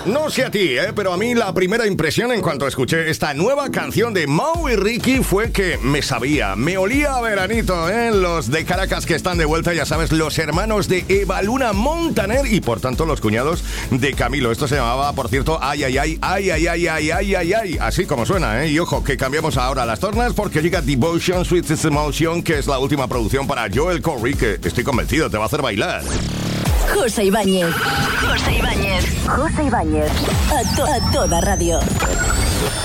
No sé a ti, pero a mí la primera impresión en cuanto escuché esta nueva canción de Mau y Ricky fue que me olía a veranito, Los de Caracas que están de vuelta, ya sabes, los hermanos de Eva Luna Montaner y por tanto los cuñados de Camilo. Esto se llamaba, por cierto, Ay, ay, ay, ay, ay, ay, ay, ay, ay, ay, así como suena, Y ojo, que cambiamos ahora las tornas porque llega Devotion, Sweetest Emotion, que es la última producción para Joel Corry, que estoy convencido te va a hacer bailar. José Ibáñez. José Ibáñez. José Ibáñez. A toda radio.